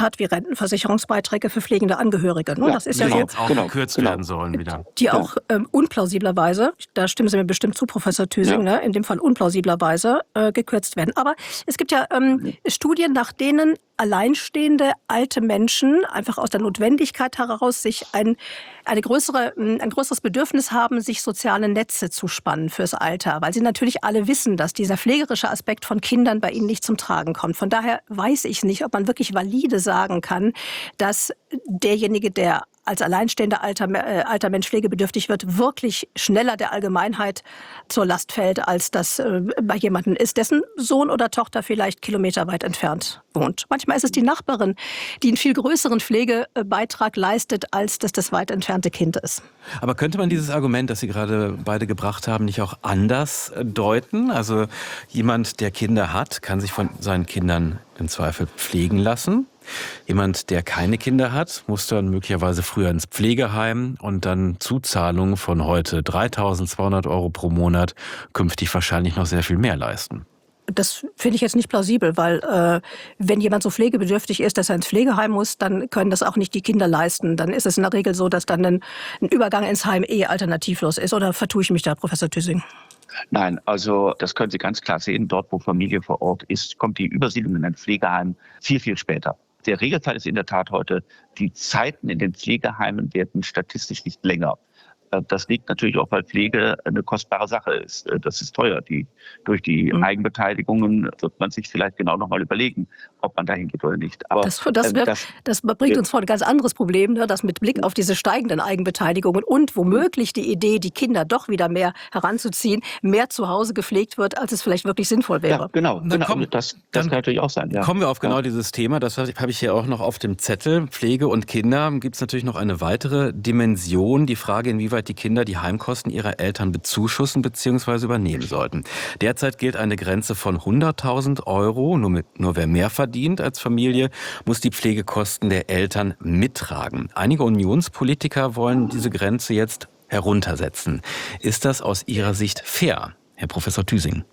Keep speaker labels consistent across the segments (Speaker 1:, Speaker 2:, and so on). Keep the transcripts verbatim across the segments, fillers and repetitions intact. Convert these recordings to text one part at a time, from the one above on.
Speaker 1: hat wie Rentenversicherungsbeiträge für pflegende Angehörige. Ne?
Speaker 2: Ja,
Speaker 1: das ist
Speaker 3: Die
Speaker 1: ja so,
Speaker 3: jetzt auch
Speaker 2: genau,
Speaker 3: gekürzt
Speaker 2: genau.
Speaker 3: werden sollen wieder.
Speaker 1: die auch ähm, unplausiblerweise, da stimmen Sie mir bestimmt zu, Professor Thüsing,
Speaker 2: Ja.
Speaker 1: ne, in dem Fall unplausiblerweise äh, gekürzt werden. Aber es gibt ja ähm, Studien, nach denen alleinstehende alte Menschen einfach aus der Notwendigkeit heraus sich ein, eine größere, ein größeres Bedürfnis haben, sich soziale Netze zu spannen fürs Alter, weil sie natürlich alle wissen, dass dieser pflegerische Aspekt von Kindern bei ihnen nicht zum Tragen kommt. Von daher weiß ich nicht, ob man wirklich valide sagen kann, dass derjenige, der als alleinstehender alter, äh, alter Mensch pflegebedürftig wird, wirklich schneller der Allgemeinheit zur Last fällt, als das äh, bei jemandem ist, dessen Sohn oder Tochter vielleicht kilometerweit entfernt wohnt. Manchmal ist es die Nachbarin, die einen viel größeren Pflegebeitrag leistet, als das das weit entfernte Kind ist.
Speaker 3: Aber könnte man dieses Argument, das Sie gerade beide gebracht haben, nicht auch anders deuten? Also jemand, der Kinder hat, kann sich von seinen Kindern im Zweifel pflegen lassen. Jemand, der keine Kinder hat, muss dann möglicherweise früher ins Pflegeheim und dann Zuzahlungen von heute dreitausendzweihundert Euro pro Monat künftig wahrscheinlich noch sehr viel mehr leisten.
Speaker 1: Das finde ich jetzt nicht plausibel, weil äh, wenn jemand so pflegebedürftig ist, dass er ins Pflegeheim muss, dann können das auch nicht die Kinder leisten. Dann ist es in der Regel so, dass dann ein, ein Übergang ins Heim eh alternativlos ist. Oder vertue ich mich da, Professor Thüsing?
Speaker 2: Nein, also das können Sie ganz klar sehen. Dort, wo Familie vor Ort ist, kommt die Übersiedlung in ein Pflegeheim viel, viel später. Der Regelfall ist in der Tat heute, die Zeiten in den Pflegeheimen werden statistisch nicht länger. Das liegt natürlich auch, weil Pflege eine kostbare Sache ist. Das ist teuer. Die, durch die mhm. Eigenbeteiligungen wird man sich vielleicht genau noch mal überlegen, ob man dahin geht oder nicht. Aber
Speaker 1: das, das, wird, das, das bringt uns vor ein ganz anderes Problem, ne, dass mit Blick auf diese steigenden Eigenbeteiligungen und womöglich die Idee, die Kinder doch wieder mehr heranzuziehen, mehr zu Hause gepflegt wird, als es vielleicht wirklich sinnvoll wäre.
Speaker 2: Ja, genau. genau.
Speaker 3: Komm,
Speaker 2: das das kann natürlich auch sein. Ja.
Speaker 3: Kommen wir auf genau
Speaker 2: ja.
Speaker 3: dieses Thema. Das habe ich hier auch noch auf dem Zettel. Pflege und Kinder. Gibt es natürlich noch eine weitere Dimension. Die Frage, inwieweit die Kinder die Heimkosten ihrer Eltern bezuschussen bzw. übernehmen sollten. Derzeit gilt eine Grenze von hunderttausend Euro. Nur, mit, nur wer mehr verdient als Familie, muss die Pflegekosten der Eltern mittragen. Einige Unionspolitiker wollen diese Grenze jetzt heruntersetzen. Ist das aus Ihrer Sicht fair, Herr Professor Thüsing?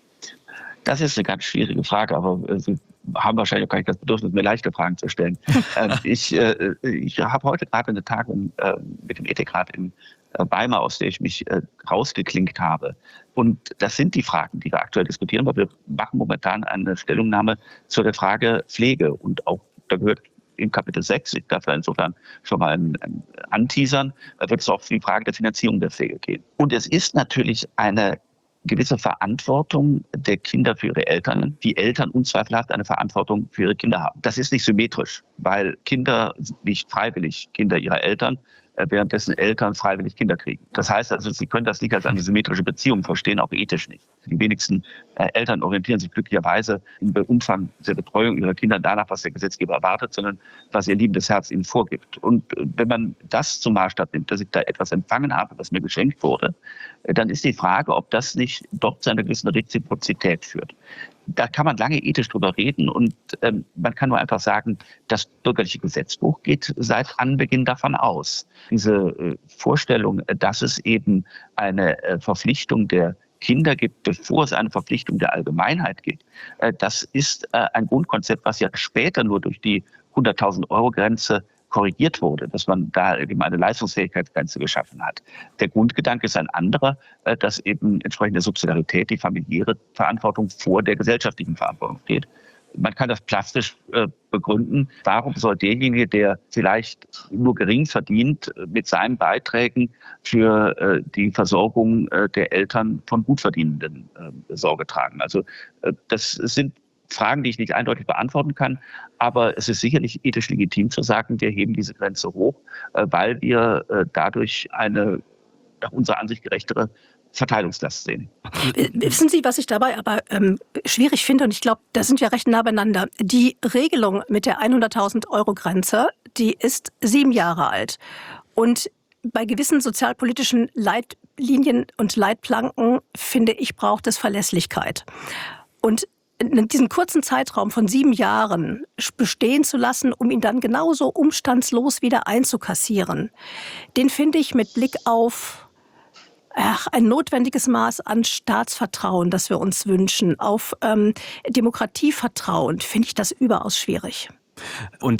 Speaker 2: Das ist eine ganz schwierige Frage, aber äh, Sie haben wahrscheinlich auch gar nicht das Bedürfnis, mir leichte Fragen zu stellen. ähm, ich äh, ich habe heute gerade eine Tagung äh, mit dem Ethikrat in äh, Weimar, aus der ich mich äh, rausgeklinkt habe. Und das sind die Fragen, die wir aktuell diskutieren, weil wir machen momentan eine Stellungnahme zu der Frage Pflege. Und auch da gehört im Kapitel sechs, ich darf da insofern schon mal ein, ein anteasern, da wird es auch für die Frage der Finanzierung der Pflege gehen. Und es ist natürlich eine gewisse Verantwortung der Kinder für ihre Eltern, die Eltern unzweifelhaft eine Verantwortung für ihre Kinder haben. Das ist nicht symmetrisch, weil Kinder sind nicht freiwillig Kinder ihrer Eltern, währenddessen Eltern freiwillig Kinder kriegen. Das heißt also, Sie können das nicht als eine symmetrische Beziehung verstehen, auch ethisch nicht. Die wenigsten äh, Eltern orientieren sich glücklicherweise im Umfang der Betreuung ihrer Kinder danach, was der Gesetzgeber erwartet, sondern was ihr liebendes Herz ihnen vorgibt. Und äh, wenn man das zum Maßstab nimmt, dass ich da etwas empfangen habe, was mir geschenkt wurde, äh, dann ist die Frage, ob das nicht dort zu einer gewissen Reziprozität führt. Da kann man lange ethisch drüber reden und ähm, man kann nur einfach sagen, das bürgerliche Gesetzbuch geht seit Anbeginn davon aus. Diese äh, Vorstellung, dass es eben eine äh, Verpflichtung der Kinder gibt, bevor es eine Verpflichtung der Allgemeinheit gibt, äh, das ist äh, ein Grundkonzept, was ja später nur durch die hunderttausend Euro Grenze korrigiert wurde, dass man da eben eine Leistungsfähigkeitsgrenze geschaffen hat. Der Grundgedanke ist ein anderer, dass eben entsprechend der Subsidiarität die familiäre Verantwortung vor der gesellschaftlichen Verantwortung steht. Man kann das plastisch äh, begründen. Warum soll derjenige, der vielleicht nur gering verdient, mit seinen Beiträgen für äh, die Versorgung äh, der Eltern von Gutverdienenden äh, Sorge tragen? Also äh, das sind Fragen, die ich nicht eindeutig beantworten kann. Aber es ist sicherlich ethisch legitim zu sagen, wir heben diese Grenze hoch, weil wir dadurch eine nach unserer Ansicht gerechtere Verteilungslast sehen.
Speaker 1: Wissen Sie, was ich dabei aber ähm, schwierig finde, und ich glaube, da sind wir recht nah beieinander. Die Regelung mit der hunderttausend Euro Grenze, die ist sieben Jahre alt. Und bei gewissen sozialpolitischen Leitlinien und Leitplanken, finde ich, braucht es Verlässlichkeit. Und diesen kurzen Zeitraum von sieben Jahren bestehen zu lassen, um ihn dann genauso umstandslos wieder einzukassieren, den finde ich mit Blick auf ach, ein notwendiges Maß an Staatsvertrauen, das wir uns wünschen, auf ähm, Demokratievertrauen, finde ich das überaus schwierig.
Speaker 3: Und